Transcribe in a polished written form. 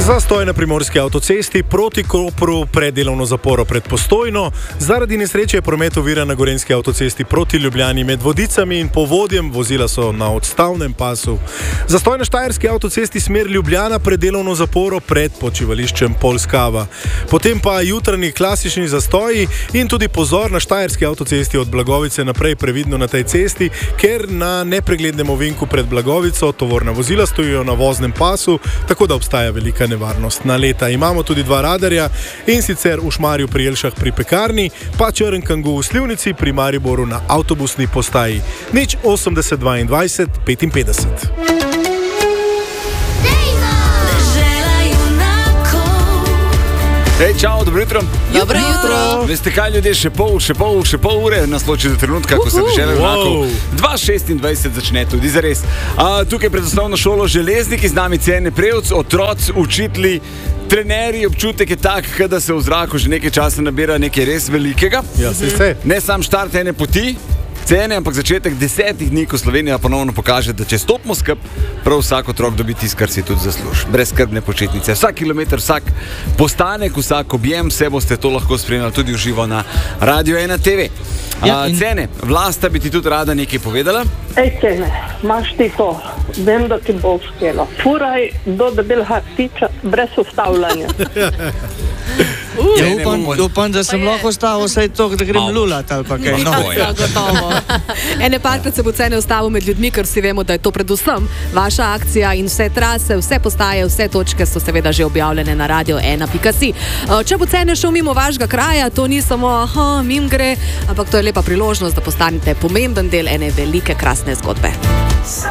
Zastoj na primorski avtocesti proti Kopru pred delovno zaporo pred Postojno. Zaradi nesreče je promet oviran na gorenjski avtocesti proti Ljubljani med Vodicami in Povodjem. Vozila so na odstavnem pasu. Zastoj na štajerski avtocesti smer Ljubljana pred delovno zaporo pred počivališčem Polskava. Potem pa jutranji klasični zastoji in tudi pozor na štajerski avtocesti od Blagovice naprej previdno na tej cesti, ker na nepreglednem ovinku pred Blagovico tovorna vozila stojijo na voznem pasu, tako da obstaja velika nevarnost naleta. Imamo tudi dva radarja, in sicer v Šmarju pri Jelšah pri pekarni, pa Črn kangu v Slivnici pri Mariboru na avtobusni postaji. 80 22 55. Hej, čau, dobro jutro. Dobro jutro. Veste kaj, ljudje, še pol ure nas loči do trenutka, ko se dežela junakov. 2:26 začne tudi zares. Tukaj pred osnovno šolo Železniki, z nami Cene Prevc, otroci, učitelji, trenerji. Občutek je tak, da se v zraku že nekaj časa nabira nekaj res velikega. Ja, se. Ne sam štart ene poti, Cene, ampak začetek 10 dni, ko Slovenija ponovno pokaže, da če stopimo skup, prav vsak otrok dobi tisto, kar si tudi zasluži. Brezskrbne počitnice. Vsak kilometer, vsak postanek, vsak objem, vse boste to lahko spremljali tudi v živo na Radio 1 TV. Cene, Vlasta bi ti tudi rada nekaj povedala? Ej, Cene, imaš ti to. Vem, da ti bo uspelo. Furaj do debelega ptiča brez ustavljanja. Upam, da sem lahko ustavil vsaj to, da grem lulat ali pa kaj. Gotovo. Ene parkrat se bo Cene ustavil med ljudmi, ker vsi vemo, da je to predvsem vaša akcija in vse trase, vse postaje, vse točke so seveda že objavljene na radio1.si. Če bo Cene šel mimo vašega kraja, to ni samo mim gre, ampak to je lepa priložnost, da postanete pomemben del ene velike, krasne zgodbe.